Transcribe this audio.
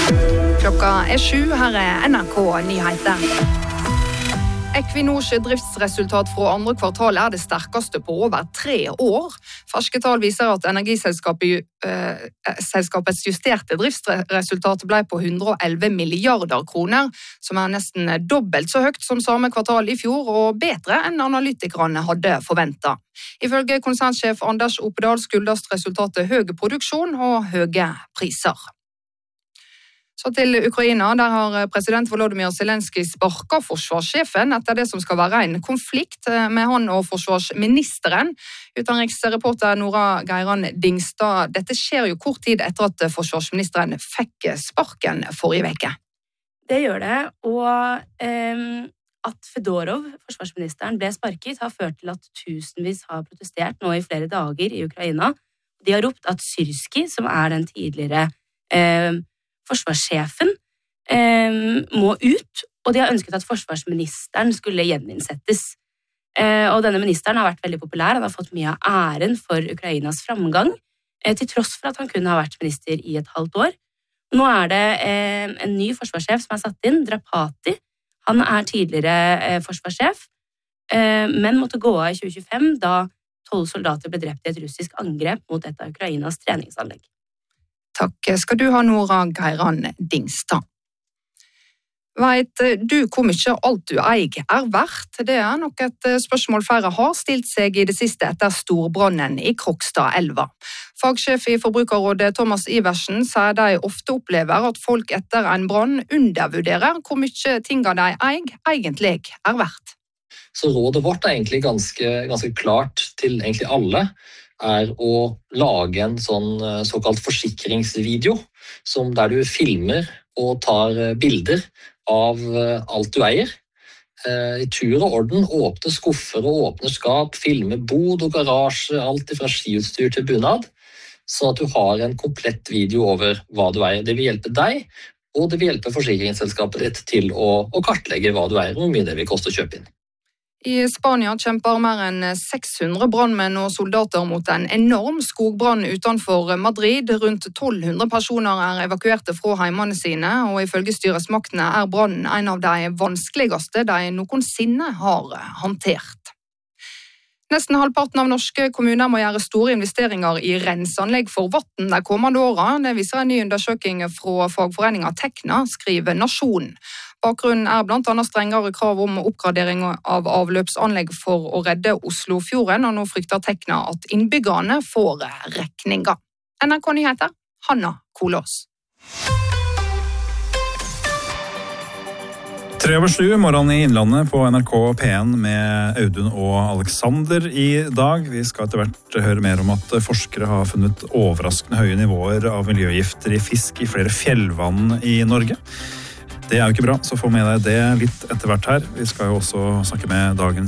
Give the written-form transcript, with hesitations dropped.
Klokka 7, her NRK Nyheter. Equinors driftsresultat fra andre kvartal det sterkeste på over 3 år. Ferske tall viser at energiselskapets justerte driftsresultat ble på 111 milliarder kroner, som nesten dobbelt så høyt som samme kvartal i fjor, og bedre enn analytikerne hadde forventet. Ifølge konsernsjef Anders Opedal skyldes resultatet høy produksjon og høye priser. Så til Ukraina, der har president Volodymyr Zelenskyj sparket forsvarssjefen etter det som skal være en konflikt med han og forsvarsministeren. Utenriksreporter Nora Geiran Dingstad, dette skjer jo kort tid etter at forsvarsministeren fikk sparken forrige uke. Det gjør det, og at Fedorov, forsvarsministeren, ble sparket har ført til at tusenvis har protestert nå i flere dager i Ukraina. De har ropt at Syrskij, som den tidligere forsvarssjefen, må ut, og de har ønsket at forsvarsministeren skulle gjeninnsettes. Og denne ministeren har vært veldig populær, han har fått mye av æren for Ukrainas framgang, til tross for at han kun har vært minister i et halvt år. Nå det en ny forsvarssjef som satt inn, Drapati. Han tidligere forsvarssjef, men måtte gå av i 2025 da 12 soldater ble drept i et russisk angrep mot et av Ukrainas treningsanlegg. Takk skal du ha, Nora Geiran Dingstad. Vet du hvor mye alt du eier verdt? Det nok et spørsmål flere har stilt seg i det siste etter storbrannen i Krokstadelva. Fagsjef i Forbrukerrådet Thomas Iversen sier de ofte opplever at folk etter en brann undervurderer hvor mye tingene de eier egentlig verdt. Så rådet vårt egentlig ganske klart til egentlig alle, å lage en såkalt forsikringsvideo, der du filmer og tar bilder av alt du eier. I tur og orden, åpne skuffer og åpne skap, filme bod og garasje, alt fra skiutstyr til bunad, så at du har en komplett video over hva du eier. Det vil hjelpe deg, og det vil hjelpe forsikringsselskapet ditt til å kartlegge hva du eier, og hvor mye det vil koste å kjøpe inn. I Spania kjemper mer enn 600 brannmenn og soldater mot en enorm skogbrann utenfor Madrid. Rundt 1200 personer evakuerte fra heimene sine, og ifølge styresmaktene brannen en av de vanskeligste de noensinne har håndtert. Nesten halvparten av norske kommuner må gjøre store investeringer i renseanlegg for vann de kommende årene. Det viser en ny undersøking fra fagforeningen Tekna, skriver Nasjonen. Bakgrunnen blant annet strengere krav om oppgradering av avløpsanlegg for å redde Oslofjorden, og nå frykter Tekna at innbyggerne får regninger. NRK Nyheter, Hanna Kolås. 6:03 morgenen i Innlandet på NRK P1 med Audun og Alexander i dag. Vi skal etter hvert høre mer om at forskere har funnet overraskende høye nivåer av miljøgifter i fisk i flere fjellvann i Norge. Det jo ikke bra, så få med deg det litt etter hvert her. Vi skal jo også snakke med dagens